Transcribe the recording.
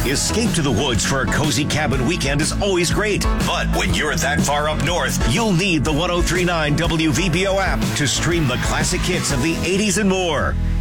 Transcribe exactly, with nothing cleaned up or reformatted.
Escape to the woods for a cozy cabin weekend is always great. But when you're that far up north, you'll need the one oh three point nine W V B O app to stream the classic hits of the eighties and more.